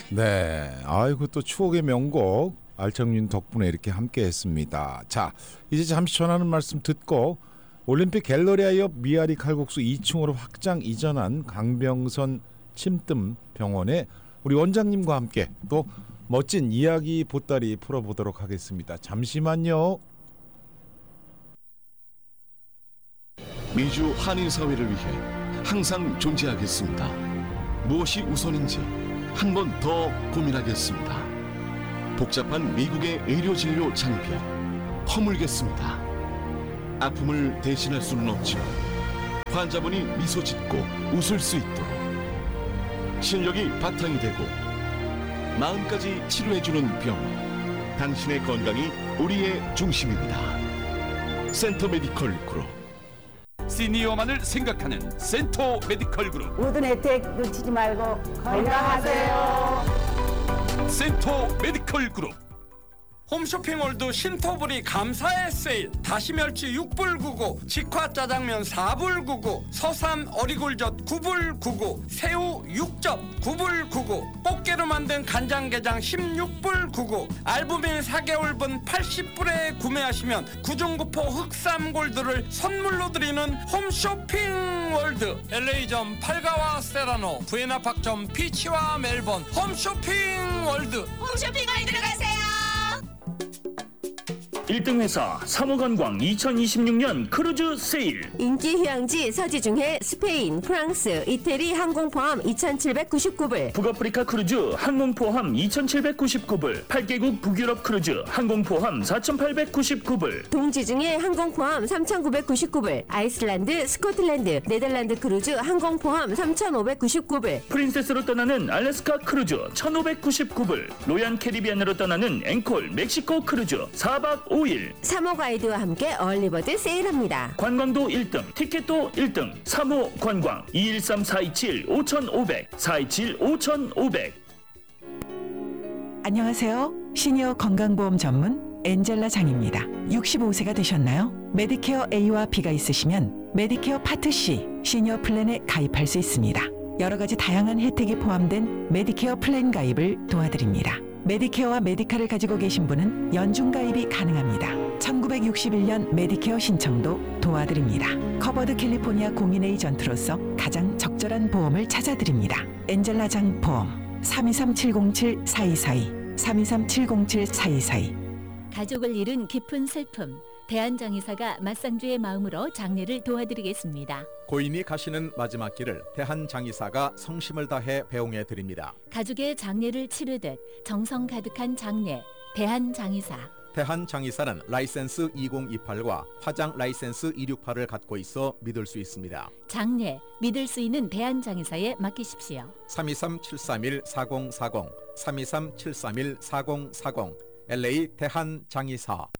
네, 아이고 또 추억의 명곡 알청윤 덕분에 이렇게 함께했습니다. 자, 이제 잠시 전하는 말씀 듣고 올림픽 갤러리아 옆 미아리 칼국수 2층으로 확장 이전한 강병선 침뜸병원의 우리 원장님과 함께 또 멋진 이야기 보따리 풀어보도록 하겠습니다. 잠시만요. 미주 한인 사회를 위해 항상 존재하겠습니다. 무엇이 우선인지 한 번 더 고민하겠습니다. 복잡한 미국의 의료 진료 장벽 허물겠습니다. 아픔을 대신할 수는 없지만 환자분이 미소 짓고 웃을 수 있도록 실력이 바탕이 되고 마음까지 치료해주는 병원, 당신의 건강이 우리의 중심입니다. 센터 메디컬 그룹. 시니어만을 생각하는 센터 메디컬 그룹. 모든 혜택 놓치지 말고 건강하세요. 센터 메디컬 그룹. 홈쇼핑몰드 신토불이 감사의 세일. 다시멸치 6불 99, 직화 짜장면 4불 99, 서삼 어리굴젓 9불 99, 새우 6접 9불 99, 꽃게로 만든 간장게장 16불 99, 알부민 4개월분 80불에 구매하시면 구중구포 흑삼골드를 선물로 드리는 홈쇼핑월드. LA점 팔가와 세라노, 부에나팍점 피치와 멜번. 홈쇼핑월드. 홈쇼핑월드로 가세요. 1등 회사 사무관광 2026년 크루즈 세일. 인기 휴양지 서지중해 스페인, 프랑스, 이태리 항공 포함 2,799불. 북아프리카 크루즈 항공 포함 2,799불. 8개국 북유럽 크루즈 항공 포함 4,899불. 동지중해 항공 포함 3,999불. 아이슬란드, 스코틀랜드, 네덜란드 크루즈 항공 포함 3,599불. 프린세스로 떠나는 알래스카 크루즈 1,599불. 로얄 캐리비안으로 떠나는 앵콜 멕시코 크루즈 4박 5일. 사모 가이드와 함께 얼리버드 세일합니다. 관광도 1등, 티켓도 1등. 사모 관광 213-427-5500 427-5500. 안녕하세요. 시니어 건강보험 전문 엔젤라 장입니다. 65세가 되셨나요? 메디케어 A와 B가 있으시면 메디케어 파트 C 시니어 플랜에 가입할 수 있습니다. 여러 가지 다양한 혜택이 포함된 메디케어 플랜 가입을 도와드립니다. 메디케어와 메디카를 가지고 계신 분은 연중 가입이 가능합니다. 1961년 메디케어 신청도 도와드립니다. 커버드 캘리포니아 공인 에이전트로서 가장 적절한 보험을 찾아드립니다. 엔젤라장 보험 323-707-4242 323-707-4242. 가족을 잃은 깊은 슬픔. 대한장의사가 맞상주의 마음으로 장례를 도와드리겠습니다. 고인이 가시는 마지막 길을 대한장의사가 성심을 다해 배웅해 드립니다. 가족의 장례를 치르듯 정성 가득한 장례. 대한장의사. 대한장의사는 라이센스 2028과 화장 라이센스 268을 갖고 있어 믿을 수 있습니다. 장례, 믿을 수 있는 대한장의사에 맡기십시오. 323-731-4040 323-731-4040 LA 대한장의사.